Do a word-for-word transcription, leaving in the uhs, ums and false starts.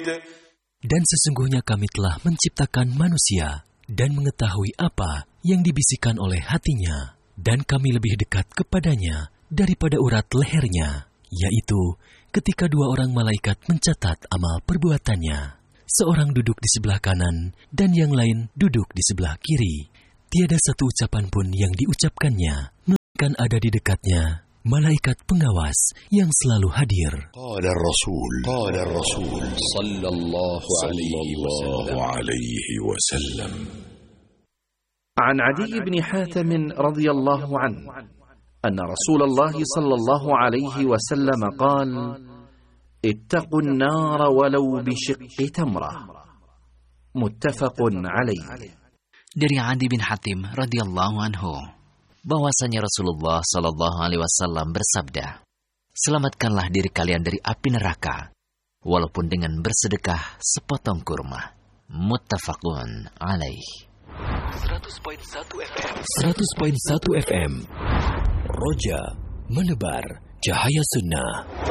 Dan sesungguhnya kami telah menciptakan manusia dan mengetahui apa yang dibisikkan oleh hatinya, dan kami lebih dekat kepadanya daripada urat lehernya, yaitu ketika dua orang malaikat mencatat amal perbuatannya. Seorang duduk di sebelah kanan dan yang lain duduk di sebelah kiri. Tiada satu ucapan pun yang diucapkannya, melainkan ada di dekatnya malaikat pengawas yang selalu hadir. Qala Rasul, qala Rasul sallallahu alaihi wasallam. عن عدي بن حاتم رضي الله عنه أن رسول الله صلى الله عليه وسلم قال: اتقوا النار ولو بشق تمرة. متفق عليه. Dari Adi bin Hatim radhiyallahu anhu, bahwasanya Rasulullah sallallahu alaihi wasallam bersabda, selamatkanlah diri kalian dari api neraka, walaupun dengan bersedekah sepotong kurma. Muttafaqun alaih. seratus koma satu F M seratus koma satu F M Roja, menebar cahaya sunnah.